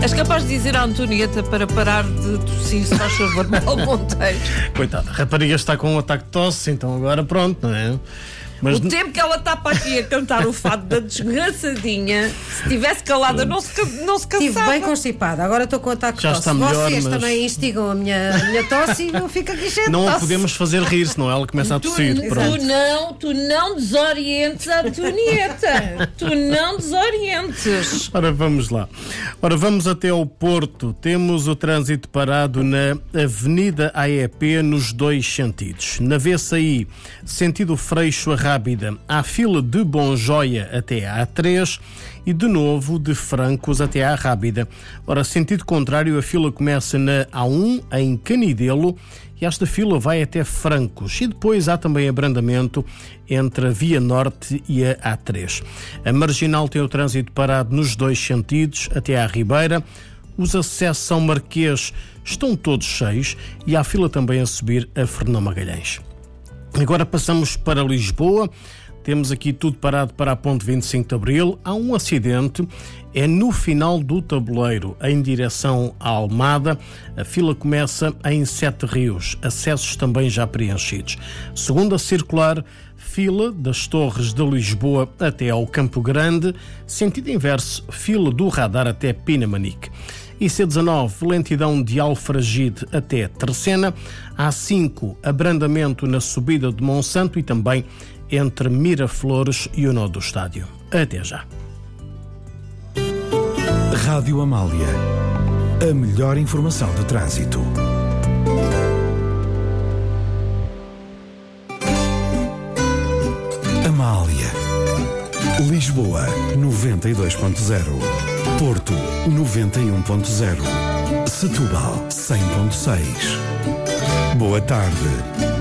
És capaz de dizer à Antonieta para parar de tossir, se faz favor, Mel Monteiro? Coitada, a rapariga está com um ataque de tosse, então agora pronto, não é? Mas O tempo que ela está para aqui a cantar o fado da desgraçadinha, se estivesse calada, não se Estive cansava. bem constipada, agora estou com ataque de Já tosse. está melhor, Vocês mas- também instigam a minha tosse e eu fico aqui cheio de não a tosse. podemos fazer rir, senão ela começa a tossir. Pronto. Tu não desorientes a Antonieta. Tu não desorientes. Ora, vamos lá. Ora, vamos até ao Porto. Temos o trânsito parado na Avenida AEP nos dois sentidos. Na VCI, sentido Freixo a Rábida, há fila de Bonjoia até à A3 e, de novo, de Francos até à Rábida. Ora, sentido contrário, a fila começa na A1, em Canidelo, e esta fila vai até Francos. E depois há também abrandamento entre a Via Norte e a A3. A Marginal tem o trânsito parado nos dois sentidos, até à Ribeira. Os acessos São Marquês estão todos cheios e há fila também a subir a Fernão Magalhães. Agora passamos para Lisboa. Temos aqui tudo parado para a ponte 25 de Abril. Há um acidente, é no final do tabuleiro, em direção à Almada. A fila começa em Sete Rios, acessos também já preenchidos. Segunda circular, fila das Torres de Lisboa até ao Campo Grande. Sentido inverso, fila do Radar até Pinamanique. IC19, lentidão de Alfragide até Terceira. A5, abrandamento na subida de Monsanto e também entre Miraflores e o nó do estádio. Até já. Rádio Amália. A melhor informação de trânsito. Amália. Lisboa 92.0. Porto 91.0. Setúbal 100.6. Boa tarde.